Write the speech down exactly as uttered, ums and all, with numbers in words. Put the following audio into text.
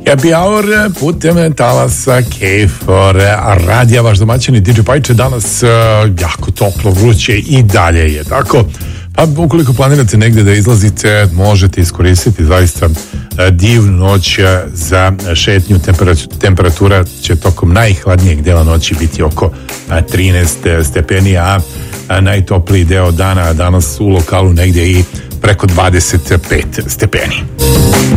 Happy Hour putem talasa K four radija, vaš domaćin i D J Pajče. Danas uh, jako toplo, vruće i dalje je tako. Pa ukoliko planirate negde da izlazite, možete iskoristiti zaista uh, divnu noć uh, za šetnju. Temperatura, temperatura će tokom najhladnijeg dela noći biti oko uh, trinaest stepeni, a uh, najtopliji deo dana danas u lokalu negde i preko dvadeset pet stepeni.